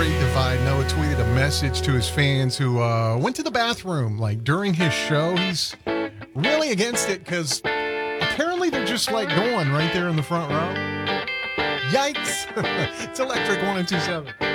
Great Divide. Noah tweeted a message to his fans who went to the bathroom like during his show. He's really against it because apparently they're just like going right there in the front row. Yikes. It's Electric 1027.